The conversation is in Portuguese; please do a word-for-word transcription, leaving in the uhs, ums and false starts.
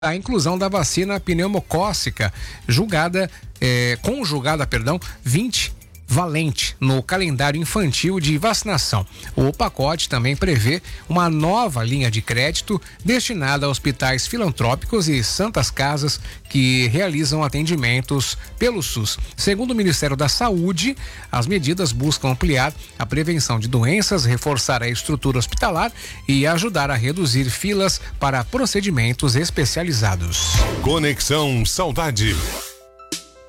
a inclusão da vacina pneumocócica, julgada, eh, conjugada, perdão, vinte valente no calendário infantil de vacinação. O pacote também prevê uma nova linha de crédito destinada a hospitais filantrópicos e santas casas que realizam atendimentos pelo SUS. Segundo o Ministério da Saúde, as medidas buscam ampliar a prevenção de doenças, reforçar a estrutura hospitalar e ajudar a reduzir filas para procedimentos especializados. Conexão Saudade.